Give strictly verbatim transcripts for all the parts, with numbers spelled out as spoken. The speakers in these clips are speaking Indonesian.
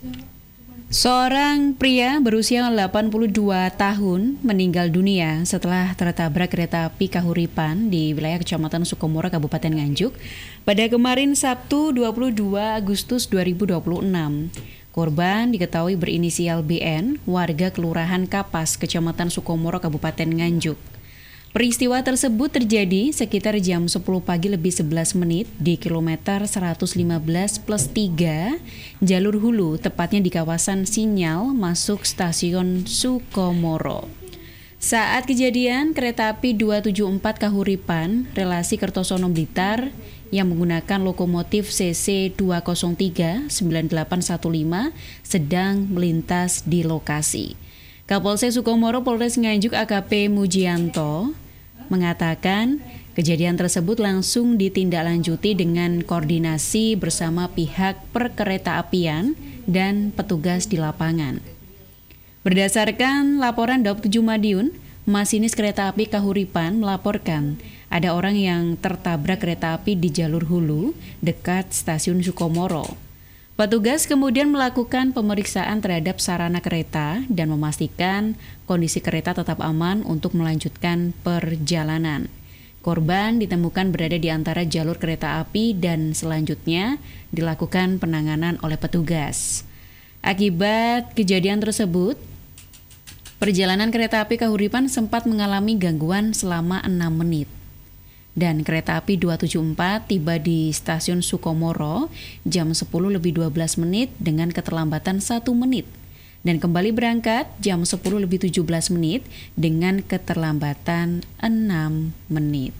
Seorang pria berusia delapan puluh dua tahun meninggal dunia setelah tertabrak kereta api Kahuripan di wilayah Kecamatan Sukomoro, Kabupaten Nganjuk pada kemarin Sabtu dua puluh dua Agustus dua ribu dua puluh enam. Korban diketahui berinisial B N, warga Kelurahan Kapas, Kecamatan Sukomoro, Kabupaten Nganjuk. Peristiwa tersebut terjadi sekitar jam sepuluh pagi lebih sebelas menit di kilometer seratus lima belas plus tiga jalur hulu, tepatnya di kawasan Sinyal masuk stasiun Sukomoro. Saat kejadian, kereta api dua tujuh empat Kahuripan, relasi Kertosono Blitar, yang menggunakan lokomotif C C dua nol tiga sembilan delapan satu lima sedang melintas di lokasi. Kapolsek Sukomoro Polres Nganjuk A K P Mujianto mengatakan kejadian tersebut langsung ditindaklanjuti dengan koordinasi bersama pihak perkeretaapian dan petugas di lapangan. Berdasarkan laporan Daob tujuh Madiun, masinis kereta api Kahuripan melaporkan ada orang yang tertabrak kereta api di jalur hulu dekat stasiun Sukomoro. Petugas kemudian melakukan pemeriksaan terhadap sarana kereta dan memastikan kondisi kereta tetap aman untuk melanjutkan perjalanan. Korban ditemukan berada di antara jalur kereta api dan selanjutnya dilakukan penanganan oleh petugas. Akibat kejadian tersebut, perjalanan kereta api Kahuripan sempat mengalami gangguan selama enam menit. Dan kereta api dua tujuh empat tiba di stasiun Sukomoro jam sepuluh lebih dua belas menit dengan keterlambatan satu menit. Dan kembali berangkat jam sepuluh lebih tujuh belas menit dengan keterlambatan enam menit.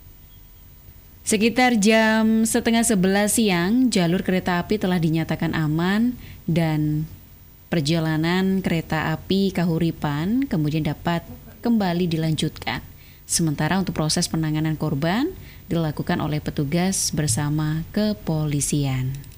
Sekitar jam setengah sebelas siang, jalur kereta api telah dinyatakan aman dan perjalanan kereta api Kahuripan kemudian dapat kembali dilanjutkan. Sementara untuk proses penanganan korban dilakukan oleh petugas bersama kepolisian.